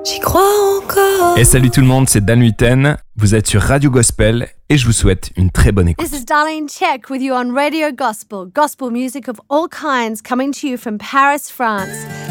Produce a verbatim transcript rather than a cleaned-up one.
J'y crois encore. Et salut tout le monde, c'est Dan Huiten. Vous êtes sur Radio Gospel et je vous souhaite une très bonne écoute. This is Darlene Check with you on Radio Gospel. Gospel music of all kinds coming to you from Paris, France.